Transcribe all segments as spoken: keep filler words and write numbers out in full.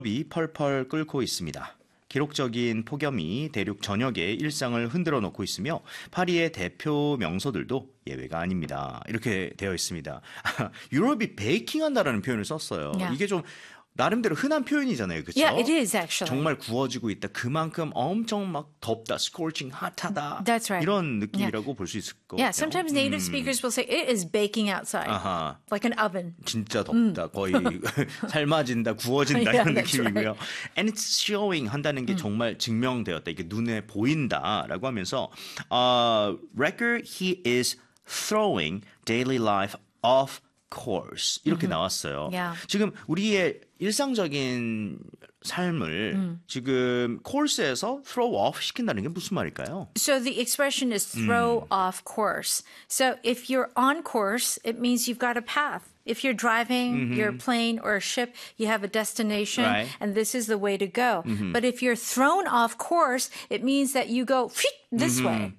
이 펄펄 끓고 있습니다. 기록적인 폭염이 대륙 전역의 일상을 흔들어 놓고 있으며 파리의 대표 명소들도 예외가 아닙니다. 이렇게 되어 있습니다. 유럽이 베이킹한다라는 표현을 썼어요. Yeah. 이게 좀 나름대로 흔한 표현이잖아요. 그렇죠? Yeah, it is actually. 정말 구워지고 있다. 그만큼 엄청 막 덥다. scorching 핫하다. That's right. 이런 느낌이라고 Yeah. 볼 수 있을 것 Yeah, 같아요. sometimes native speakers will say it is baking outside. 아하. Like an oven. 진짜 덥다. 거의 삶아진다, 구워진다 Yeah, 이런 that's 느낌이고요. And it's showing 한다는 게 정말 증명되었다. 이게 눈에 보인다라고 하면서 uh, record he is throwing daily life off course 이렇게 나왔어요. Yeah. 지금 우리의 일상적인 삶을 음. 지금 코र्스에서 throw off 시킨다는 게 무슨 말일까요? So the expression is throw off course. So if you're on course, it means you've got a path. If you're driving your plane or a ship, you have a destination, Right. and this is the way to go. But if you're thrown off course, it means that you go this way.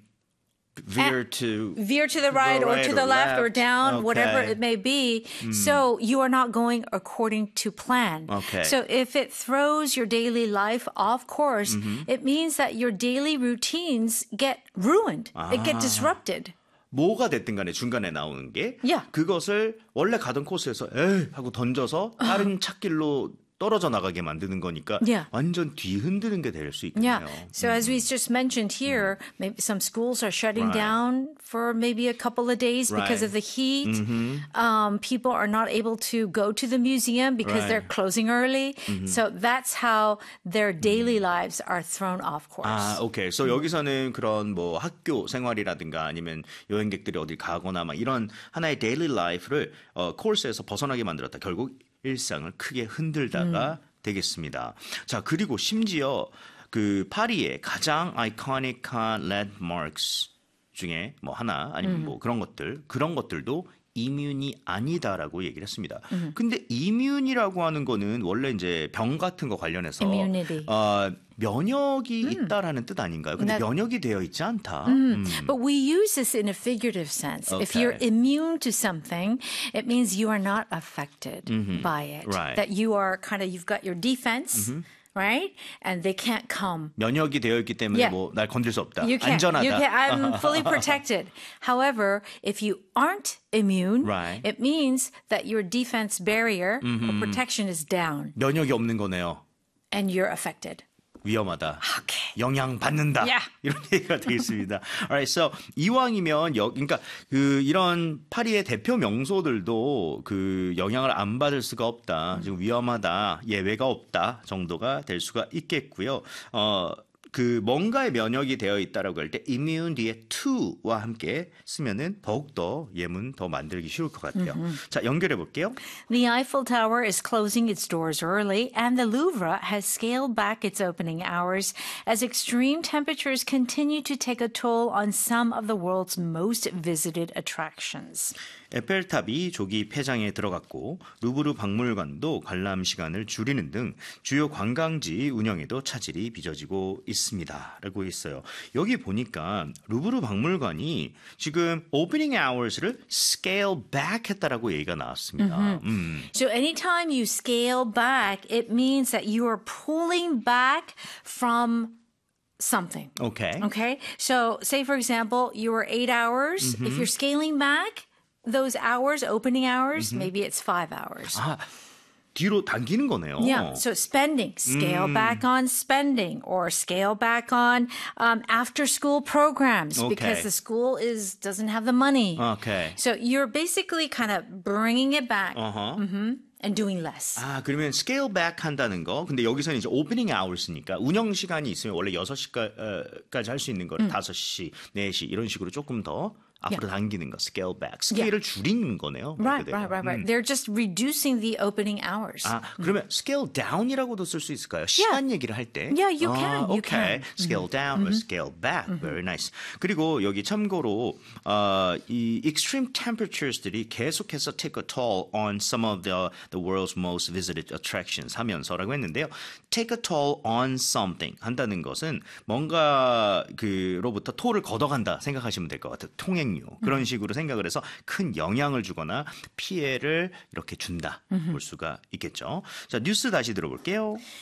Veer to Veer to the right, or right to the or left, or left. down, Okay. whatever it may be. So you are not going according to plan. Okay. So if it throws your daily life off course, it means that your daily routines get ruined. It get disrupted. 뭐가 됐든 간에 중간에 나오는 게 Yeah. 그것을 원래 가던 코스에서 에이 하고 던져서 다른 찾길로 떨어져 나가게 만드는 거니까 Yeah. 완전 뒤흔드는 게 될 수 있겠네요. Yeah. So as we just mentioned here, maybe some schools are shutting Right. down for maybe a couple of days because Right. of the heat. Um, people are not able to go to the museum because they're Right. closing early. So that's how their daily lives are thrown off course. 아, 오케이. 그래서 여기서는 그런 뭐 학교 생활이라든가 아니면 여행객들이 어디 가거나 막 이런 하나의 데일리 라이프를 어, 코스에서 벗어나게 만들었다. 결국 일상을 크게 흔들다가 음. 되겠습니다. 자, 그리고 심지어 그 파리의 가장 아이코닉한 랜드마크스 중에 뭐 하나 아니면 음. 뭐 그런 것들 그런 것들도 이뮨이 아니다라고 얘기를 했습니다. 음. 근데 이뮨이라고 하는 거는 원래 이제 병 같은 거 관련해서 Immunity. 어, 면역이 있다라는 뜻 아닌가요? 근데 나- 면역이 되어 있지 않다. 음. But we use this in a figurative sense. If you're Okay. immune to something, it means you are not affected by it. Right. That you are kind of, you've got your defense, right? And they can't come. 면역이 되어 있기 때문에 Yeah. 뭐 날 건들 수 없다. You can't. 안전하다. You can't. I'm fully protected. However, if you aren't immune, Right. it means that your defense barrier or protection is down 면역이 없는 거네요. and you're affected. 위험하다. Okay. 영향 받는다. Yeah. 이런 얘기가 되겠습니다. Alright, so 이왕이면 여, 그러니까 그 이런 파리의 대표 명소들도 그 영향을 안 받을 수가 없다. 지금 위험하다. 예외가 없다. 정도가 될 수가 있겠고요. 어. 그 뭔가에 면역이 되어 있다라고 할 때 immune 뒤에 to와 함께 쓰면은 더욱더 예문 더 만들기 쉬울 것 같아요. 자, 연결해 볼게요. The Eiffel Tower is closing its doors early, and the Louvre has scaled back its opening hours as extreme temperatures continue to take a toll on some of the world's most visited attractions. 에펠탑이 조기 폐장에 들어갔고 루브르 박물관도 관람 시간을 줄이는 등 주요 관광지 운영에도 차질이 빚어지고 있습니다. 라고 있어요. 여기 보니까 루브르 박물관이 지금 오프닝 아워스를 scale back 했다라고 얘기가 나왔습니다. 음. So anytime you scale back, it means that you are pulling back from something. 오케이. Okay? So say, for example, you were eight hours. If you're scaling back those hours, opening hours, maybe it's five hours. 아, 뒤로 당기는 거네요. Yeah. So spending, scale back on spending, or scale back on um, after-school programs Okay. because the school is doesn't have the money. 오케이. So you're basically kind of bringing it back 어허. and doing less. 아, 그러면 scale back 한다는 거. 근데 여기서는 이제 오프닝 아워스니까 운영 시간이 있으면 원래 여섯 시까지 할 수 있는 거를 다섯 시, 네 시 이런 식으로 조금 더 앞으로 당기는 거, scale back. 스케일을 줄이는 거네요. Right, 그대로. right, right, right. They're just reducing the opening hours. 아, 그러면 scale down이라고도 쓸 수 있을까요? 시간 얘기를 할 때. Yeah, you 아, can, you okay. can. Scale down or scale back. Very nice. 그리고 여기 참고로 어, 이 extreme temperatures들이 계속해서 take a toll on some of the the world's most visited attractions 하면서라고 했는데요. Take a toll on something 한다는 것은 뭔가 그로부터 톨을 걷어간다 생각하시면 될 것 같아요. 통행 종류 그런 식으로 생각을 해서 큰 영향을 주거나 피해를 이렇게 준다 볼 수가 있겠죠. 자, 뉴스 다시 들어볼게요.